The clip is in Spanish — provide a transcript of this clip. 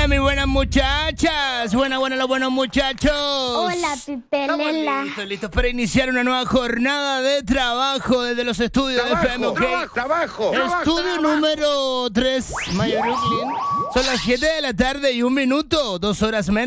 mis buenas muchachas. Buenas, los buenos muchachos. Hola, Pipelela. Listos para iniciar una nueva jornada de trabajo desde los estudios de FM, ¿ok? Trabajo. Estudio número 3, Mayor Brooklyn. Son las 7 de la tarde y 1 minuto, 2 horas menos.